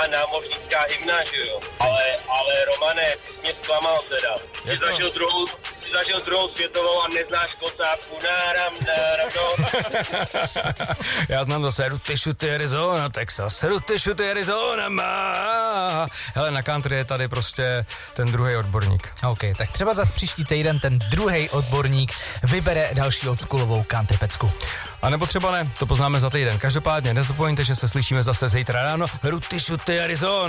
druhá námořnická hymna, že jo. Ale Romane, ty jsi mě zklamal teda. Ty zažil druhou světovou a neznáš kocávku. Náram, no. Já znám zase Ruty Šuty Arizona, Texas, Ruty Šuty Arizona má. Hele, na country je tady prostě ten druhý odborník. OK, tak třeba zas příští týden ten druhý odborník vybere další oldschoolovou country pecku. A nebo třeba ne, to poznáme za týden. Každopádně nezapomeňte, že se slyšíme zase zítra ráno. Ruty Šuty Arizona.